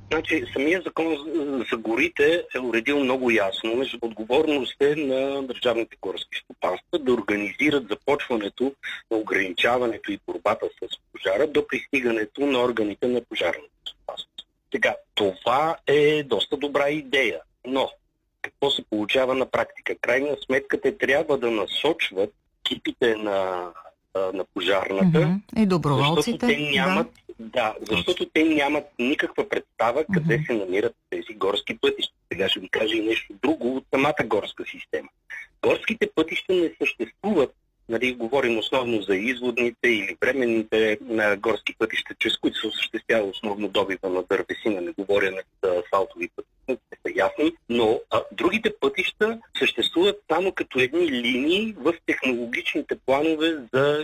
Значи, самия закон за горите е уредил много ясно, между отговорност е на държавните горски стопанства да организират започването на ограничаването и борбата с пожара до пристигането на органите на пожарната стопанство. Сега, това е доста добра идея, но какво се получава на практика? Крайна сметка те трябва да насочват екипите на пожарната, и доброволците, защото те нямат, защото те нямат никаква представа къде се намират тези горски пътища. Сега ще ви кажа и нещо друго от самата горска система. Горските пътища не съществуват, нали, говорим основно за изводните или временните горски пътища, чрез които се осъществява основно добива на дървесина, не говоря за асфалтови пътища, те са ясни, но другите пътища съществуват само като едни линии в технологичните планове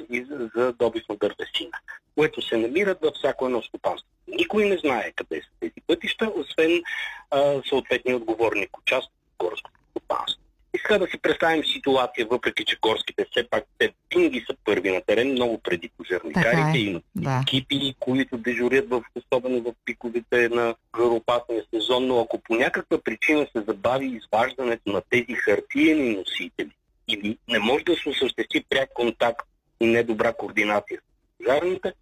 за добив на дървесина, което се намират във всяко едно стопанство. Никой не знае къде са тези пътища, освен съответния отговорник от част от горското стопанство. Иска да си представим ситуация, въпреки че горските все пак те винаги са първи на терен, много преди пожарникарите, имат екипи, които дежурят особено в пиковите на пожароопасния сезон, но ако по някаква причина се забави изваждането на тези хартиени носители или не може да се осъществи пряк контакт и недобра координация с пожарните,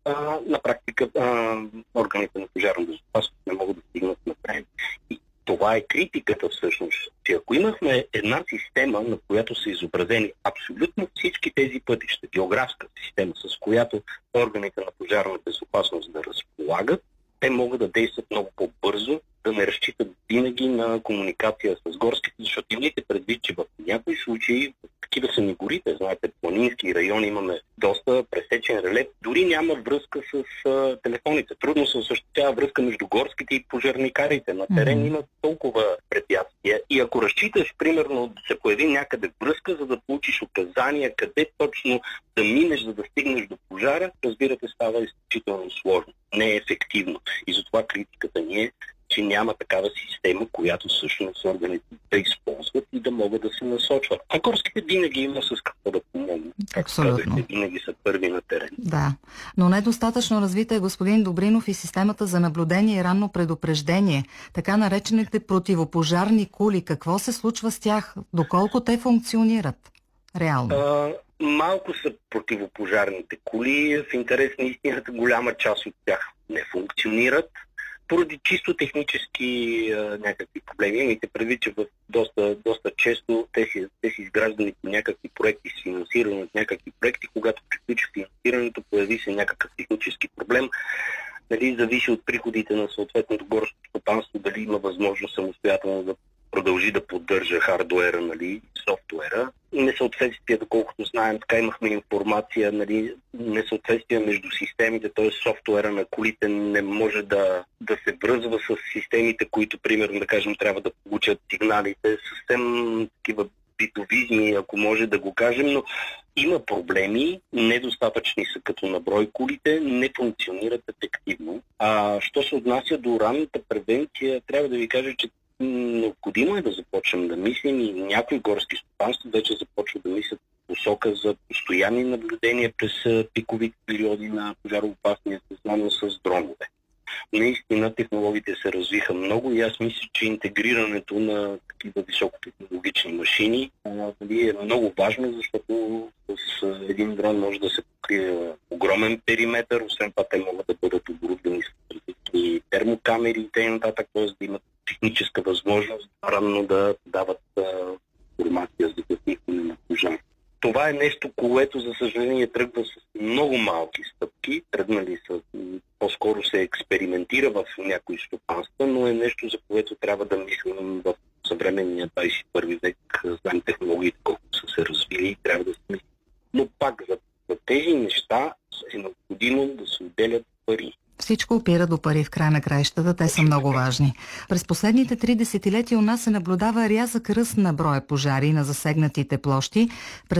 на практика органите на пожарна безопасност не могат да стигнат напред. Това е критиката всъщност, че ако имахме една система, на която са изобразени абсолютно всички тези пътища, географска система, с която органите на пожарна безопасност да разполагат, те могат да действат много по-бързо, да не разчитат винаги на комуникация с горските, защото имайте предвид, че в някои случаи, такива са ни горите, знаете, планински райони имаме доста пресечен релеф, дори няма връзка с телефоните. Трудно се осъществява връзка между горските и пожарникарите. На терен има толкова препятствия и ако разчиташ, примерно, да се появи някъде връзка, за да получиш указания къде точно да минеш, за да стигнеш до пожара, разбирате, става изключително сложно. Не е ефективно. И затова критиката ни е, че няма такава система, която всъщност органите да използват и да могат да се насочват. А горските винаги има с какво да помогнат. Абсолютно. Винаги са първи на терен. Да, но недостатъчно развита е, господин Добринов, и системата за наблюдение и ранно предупреждение. Така наречените противопожарни кули. Какво се случва с тях? Доколко те функционират реално? Малко са противопожарните кули. В интерес на истината голяма част от тях не функционират. Поради чисто технически някакви проблеми. Имайте предвид, че доста често те си изграждани по някакви проекти, с финансиране от някакви проекти. Когато приключи финансирането, появи се някакъв технически проблем. Нали, зависи от приходите на съответното горско стопанство, дали има възможност самостоятелно да продължи да поддържа хардуера, нали, софтуера. Несъответствие, доколкото знаем, така имахме информация, нали, несъответствие между системите, т.е. софтуера на колите не може да се връзва с системите, които, примерно, да кажем, трябва да получат сигналите. Съвсем такива битовизми, ако може да го кажем, но има проблеми, недостатъчни са като наброй колите, не функционират ефективно. Що се отнася до ранната превенция, трябва да ви кажа, че необходимо е да започнем да мислим и някои горски стопанства вече започват да мислят посока за постоянни наблюдения през пикови периоди на пожароопасния сезон с дронове. Наистина технологиите се развиха много и аз мисля, че интегрирането на такива високотехнологични машини е много важно, защото с един дрон може да се покрие огромен периметър, освен това те могат да бъдат оборудвани с различни термокамери и т.н., т.е. да имат техническа възможност ранно да дават информация за възникване на пожар. Това е нещо, което за съжаление тръгва с много малки стъпки. Тръгнали са, по-скоро се експериментира в някои стопанства, но е нещо, за което трябва да мислим в съвременния 21 век. Знаем технологиите колко са се развили и трябва да се мисли. Но пак за тези неща е необходимо да се отделят пари. Всичко опира до пари в края на краищата, те са много важни. През последните 3 десетилетия у нас се наблюдава рязък ръст на броя пожари на засегнатите площи. През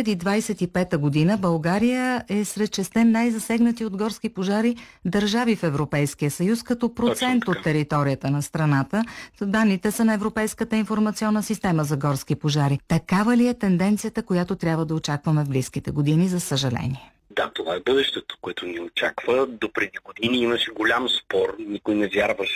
2025 година България е сред 6 най-засегнати от горски пожари държави в Европейския съюз, като процент от територията на страната. Данните са на Европейската информационна система за горски пожари. Такава ли е тенденцията, която трябва да очакваме в близките години, за съжаление? Да, това е бъдещето, което ни очаква. До преди години имаше голям спор. Никой не вярваше